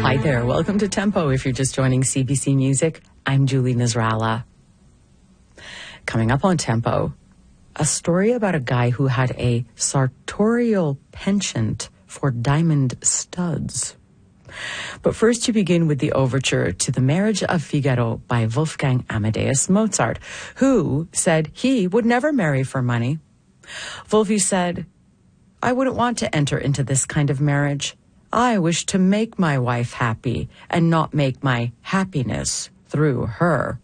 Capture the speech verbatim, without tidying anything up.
Hi there. Welcome to Tempo. If you're just joining C B C Music, I'm Julie Nasrallah. Coming up on Tempo, a story about a guy who had a sartorial penchant for diamond studs. But first, you begin with the overture to The Marriage of Figaro by Wolfgang Amadeus Mozart, who said he would never marry for money. Wolfie said, "I wouldn't want to enter into this kind of marriage. I wish to make my wife happy and not make my happiness through her."